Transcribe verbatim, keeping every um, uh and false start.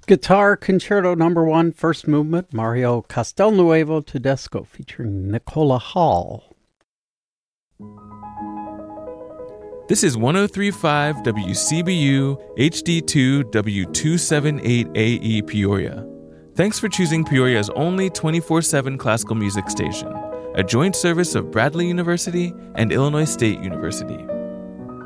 Guitar Concerto Number One, First Movement, Mario Castelnuovo Tedesco, featuring Nicola Hall. This is one oh three point five W C B U H D two W two seventy-eight A E Peoria. Thanks for choosing Peoria's only twenty-four seven classical music station, a joint service of Bradley University and Illinois State University.